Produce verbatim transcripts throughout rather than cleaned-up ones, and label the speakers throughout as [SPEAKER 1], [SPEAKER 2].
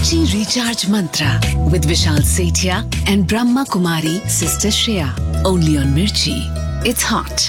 [SPEAKER 1] Mirchi Recharge Mantra with Vishal Sethia and Brahma Kumari Sister Shreya. Only on Mirchi. It's hot.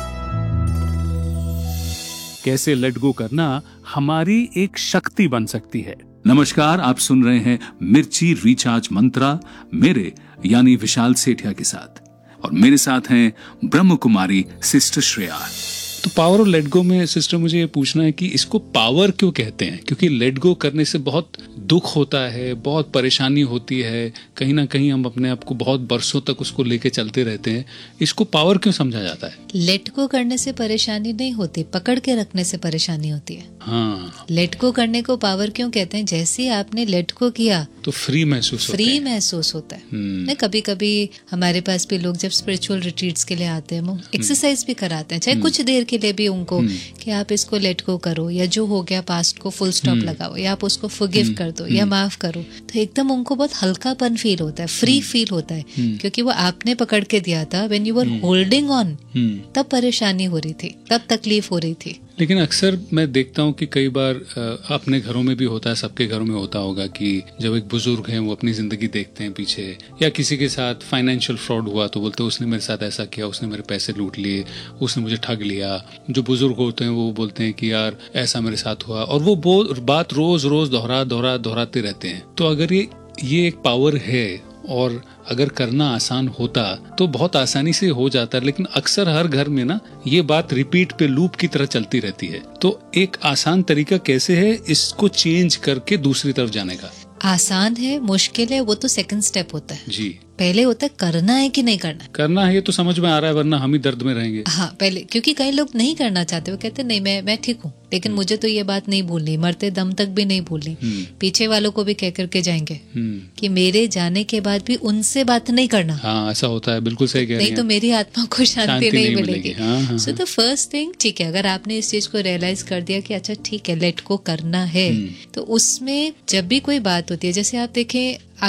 [SPEAKER 2] कैसे let go करना हमारी एक शक्ति बन सकती है। नमस्कार, आप सुन रहे हैं मिर्ची रिचार्ज मंत्रा मेरे यानी विशाल सेठिया के साथ, और मेरे साथ हैं ब्रह्म कुमारी सिस्टर श्रेया। तो पावर ऑफ लेट गो में सिस्टर मुझे ये पूछना है कि इसको पावर क्यों कहते हैं? क्योंकि लेट गो करने से बहुत दुख होता है, बहुत परेशानी होती है, कहीं ना कहीं हम अपने आप को बहुत बरसों तक उसको लेके चलते रहते हैं। इसको पावर क्यों समझा जाता है?
[SPEAKER 3] लेट गो करने से परेशानी नहीं होती, पकड़ के रखने से परेशानी होती है।
[SPEAKER 2] हाँ,
[SPEAKER 3] लेट गो करने को पावर क्यों कहते हैं? जैसे ही आपने लेट गो किया
[SPEAKER 2] तो फ्री महसूस होता है।
[SPEAKER 3] फ्री महसूस होता है ना। कभी कभी हमारे पास भी लोग जब स्पिरिचुअल रिट्रीट्स के लिए आते हैं, वो एक्सरसाइज भी कराते हैं, चाहे कुछ देर के लिए भी उनको, कि आप इसको लेट गो करो, या जो हो गया पास्ट को फुल स्टॉप लगाओ, या आप उसको फॉरगिव कर दो, या माफ करो। तो एकदम उनको बहुत हल्कापन फील होता है, फ्री फील होता है, क्योंकि वो आपने पकड़ के दिया था। When you were holding on, तब परेशानी हो रही थी, तब तकलीफ हो रही थी।
[SPEAKER 2] लेकिन अक्सर मैं देखता हूँ कि कई बार अपने घरों में भी होता है, सबके घरों में होता होगा कि जब एक बुजुर्ग हैं वो अपनी जिंदगी देखते हैं पीछे, या किसी के साथ फाइनेंशियल फ्रॉड हुआ तो बोलते हैं उसने मेरे साथ ऐसा किया, उसने मेरे पैसे लूट लिए, उसने मुझे ठग लिया। जो बुजुर्ग होते हैं वो बोलते हैं कि यार ऐसा मेरे साथ हुआ, और वो बात रोज रोज दोहरा दोहरा दोहराते रहते हैं। तो अगर ये ये एक पावर है और अगर करना आसान होता तो बहुत आसानी से हो जाता है, लेकिन अक्सर हर घर में ना ये बात रिपीट पे लूप की तरह चलती रहती है। तो एक आसान तरीका कैसे है इसको चेंज करके दूसरी तरफ जाने का?
[SPEAKER 3] आसान है, मुश्किल है, वो तो सेकंड स्टेप होता है
[SPEAKER 2] जी।
[SPEAKER 3] पहले होता है करना है कि नहीं करना।
[SPEAKER 2] करना है ये तो समझ में आ रहा है, वरना हम ही दर्द में रहेंगे।
[SPEAKER 3] हाँ, पहले, क्योंकि कई लोग नहीं करना चाहते, वो कहते नहीं मैं मैं ठीक हूँ, लेकिन मुझे तो ये बात नहीं भूलनी, मरते दम तक भी नहीं भूलनी। पीछे वालों को भी कह करके जाएंगे कि मेरे जाने के बाद भी उनसे बात नहीं करना।
[SPEAKER 2] हाँ, ऐसा होता है, बिल्कुल सही कह रही हैं।
[SPEAKER 3] नहीं तो मेरी आत्मा को शांति, शांति नहीं, नहीं मिलेगी।
[SPEAKER 2] सो
[SPEAKER 3] द फर्स्ट थिंग, ठीक है, अगर आपने इस चीज को रियलाइज कर दिया कि अच्छा ठीक है लेट को करना है, तो उसमें जब भी कोई बात होती है, जैसे आप देखें